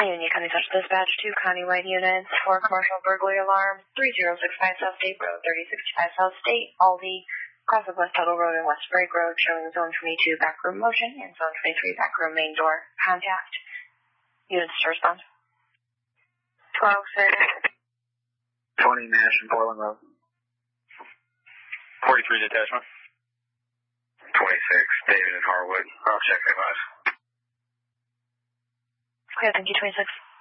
Union County Central Dispatch, 2 countywide units for commercial burglary alarm, 3065 South State Road, 3065 South State, Aldi, Cross of West Tuttle Road and West Break Road, showing Zone 22 backroom motion and Zone 23 backroom main door contact. Units to respond. 12, 20 Nash and Portland Road. 43 detachment. 26 David and Harwood. I'll check the advice. Okay, thank you, 26.